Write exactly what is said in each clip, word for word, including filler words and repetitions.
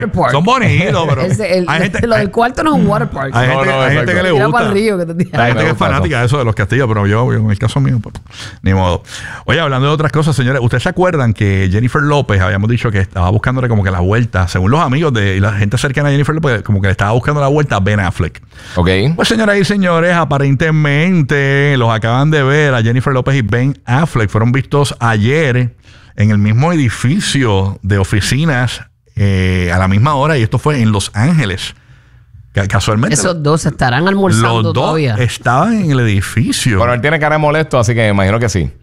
Park. Son bonitos, pero el, el, hay gente, lo del cuarto no es un water park. Hay gente, no, no, hay gente que le gusta. Para el río, que te hay gente que es fanática de eso de los castillos, pero yo, en el caso mío, pues, ni modo. Oye, hablando de otras cosas, señores, ¿ustedes se acuerdan que Jennifer López, habíamos dicho que estaba buscándole como que la vuelta, según los amigos de y la gente cercana a Jennifer López, como que le estaba buscando la vuelta a Ben Affleck? Ok. Pues, señoras y señores, aparentemente los acaban de ver a Jennifer López y Ben Affleck. Fueron vistos ayer en el mismo edificio de oficinas eh, a la misma hora, y esto fue en Los Ángeles. Casualmente. Esos dos estarán almorzando los dos todavía. Estaban en el edificio. Bueno, él tiene cara de molesto, así que me imagino que sí.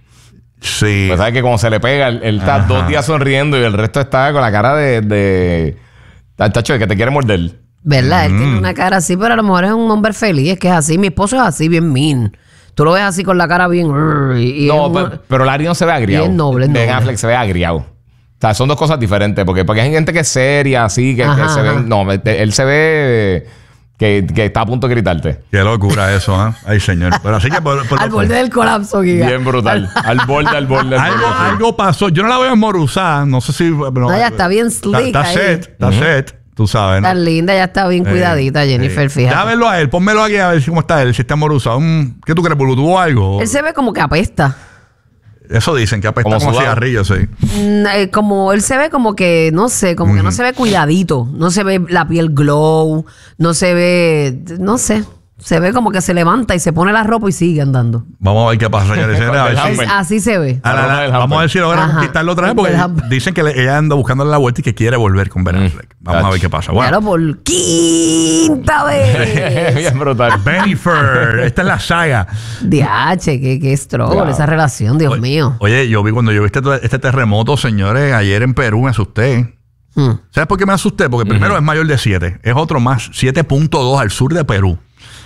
Sí. Pues sabes que como se le pega, él, él está Ajá. dos días sonriendo y el resto está con la cara de... de... Tacho, de que te quiere morder. ¿Verdad? Él Mm. tiene una cara así, pero a lo mejor es un hombre feliz. Es que es así. Mi esposo es así, bien mean. Tú lo ves así con la cara bien... Y, y No, es pero, un- pero Larry no se ve agriado. Bien noble, Ben noble. Affleck se ve agriado. O sea, son dos cosas diferentes. Porque, porque hay gente que es seria, así, que, Ajá, que se ajá. ven... No, él se ve que, que está a punto de gritarte. Qué locura eso, ¿eh? Ay, señor. Pero así que... Por, por- al borde del colapso, Giga. Bien brutal. Al borde, al borde. al algo, borde. algo pasó. Yo no la veo moruzada. No sé si... No, No, ella está bien slick Está, está ahí. set. Está set. Tú sabes, ¿no? Tan linda, ya está bien Eh, cuidadita, Jennifer, eh. fíjate. Ya verlo a él. Pónmelo aquí a ver cómo está él. Si está moruzado. Mm, ¿Qué tú crees? ¿Bluetooth o algo? Él se ve como que apesta. Eso dicen, que apesta Como como, sudado. cigarrillo, sí. Mm, eh, como él se ve como que, no sé, como que no se ve cuidadito. No se ve la piel glow. No se ve, no sé. Se ve como que se levanta y se pone la ropa y sigue andando. Vamos a ver qué pasa, señores. señores, a ver Del si- hamper. Así se ve. a la- La ropa del vamos hamper. a ver si logran Ajá. quitarlo otra vez, porque Del hamper. dicen que le- ella anda buscándole la vuelta y que quiere volver con Ben Affleck. Vamos a ver qué pasa. Bueno, Claro, por quinta vez. Bien brutal. Bennifer, esta es la saga. Diache, qué, qué struggle Wow. esa relación, Dios mío. Oye, yo vi cuando yo vi este, este terremoto, señores, ayer en Perú, me asusté. Hmm. ¿Sabes por qué me asusté? Porque primero es mayor de siete. Es otro más, siete punto dos al sur de Perú.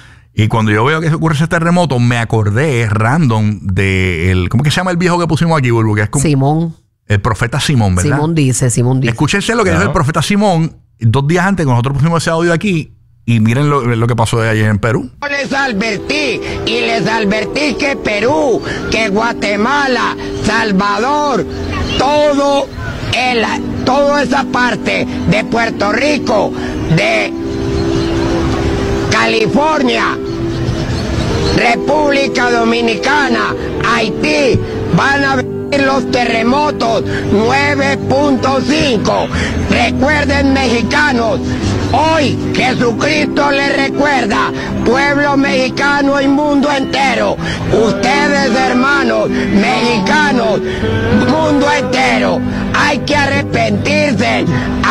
Y cuando yo veo que ocurre ese terremoto, me acordé random de el, ¿cómo que se llama el viejo que pusimos aquí, Bulbu? Que es como Simón. el profeta Simón, ¿verdad? Simón dice, Simón dice. Escúchense lo que Claro. dijo el profeta Simón dos días antes que nosotros pusimos ese audio aquí. Y miren lo, lo que pasó de ayer en Perú. Les advertí y les advertí que Perú, que Guatemala, Salvador, todo el, toda esa parte de Puerto Rico, de California, República Dominicana, Haití, van a venir los terremotos nueve punto cinco. Recuerden, mexicanos, hoy Jesucristo les recuerda, pueblo mexicano y mundo entero, ustedes hermanos mexicanos, mundo entero, hay que arrepentirse,